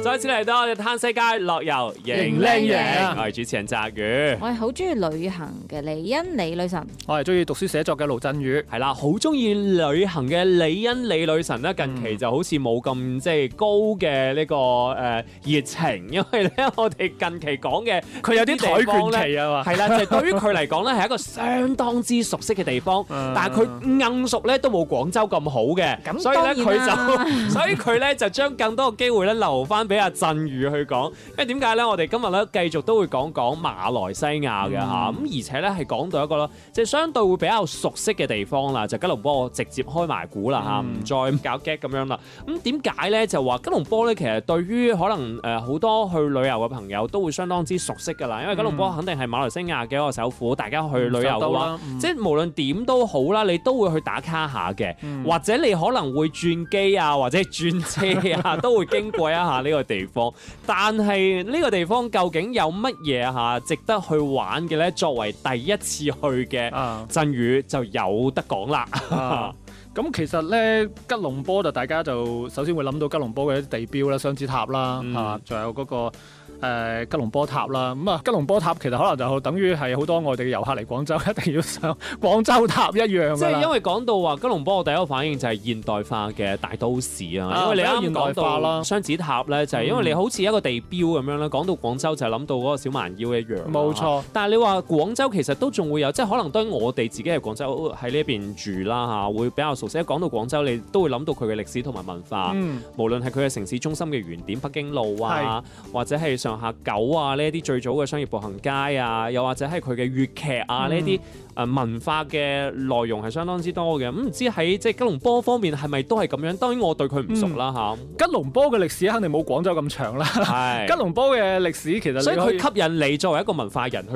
再次嚟到我哋嘆世界樂遊型靚型，我係主持人澤宇， 我係好中意旅行嘅李欣李女神， 我係中意讀書寫作嘅盧振宇， 係啦，好中意旅行嘅李欣李女神咧，近期就好似冇咁即係高嘅呢個熱情，因為咧我哋近期講嘅佢有啲台拳期啊嘛， 係啦，就對於佢嚟講咧係一個相當之熟悉嘅地方，但係佢硬熟咧都冇廣州咁好嘅，所以咧佢咧就將更多嘅機會咧留翻俾阿振宇去講，因為點解咧？我哋今日咧繼續都會講馬來西亞嘅嚇，咁而且咧係講到一個咯，即係相對會比較熟悉嘅地方啦，就吉隆坡直接開埋估啦嚇，唔再搞 get 咁樣啦。咁點解咧？就話吉隆坡咧，其實對於可能好多去旅遊嘅朋友都會相當之熟悉㗎啦，因為吉隆坡肯定係馬來西亞嘅一個首府，大家去旅遊嘅話，即係無論點都好啦，你都會去打卡下嘅，或者你可能會轉機啊，或者轉車啊，都會經過一下呢個地方。但係呢個地方究竟有乜嘢嚇值得去玩嘅咧？作為第一次去嘅振宇就有得講啦。 咁其實咧，吉隆坡就大家就首先會諗到吉隆坡嘅一啲地標啦，雙子塔啦，仲有嗰個吉隆坡塔啦。咁啊，吉隆坡塔其實可能就等於係好多外地嘅遊客嚟廣州一定要上廣州塔一樣㗎啦。 即係因為講到話吉隆坡，我第一個反應就係現代化嘅大都市啊。因為你啱啱講到雙子塔咧，就係因為你好似一個地標咁樣咧。講到廣州就係諗到嗰個小蠻腰一樣。 冇錯。但係你話廣州其實都仲會有，即係可能當我哋自己喺廣州喺呢邊住啦嚇，會比較熟悉。一講到廣州，你都會諗到佢嘅歷史同埋文化。無論係佢嘅城市中心嘅原點北京路啊，或者係上下九啊呢一啲最早嘅商業步行街啊，又或者係佢嘅粵劇啊呢啲文化嘅內容係相當之多嘅。唔知喺即係吉隆坡方面係咪都係咁樣？當然我對佢唔熟啦嚇。 吉隆坡嘅歷史肯定冇廣州咁長啦。吉隆坡嘅歷史其實所以佢吸引你作為一個文化人去